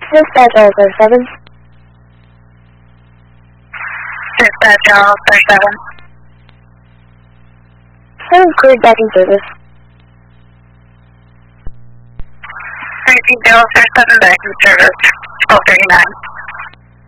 Dispatch all 37. Dispatch all 37. 7 cleared back in service. 13 037 back in service. 1239.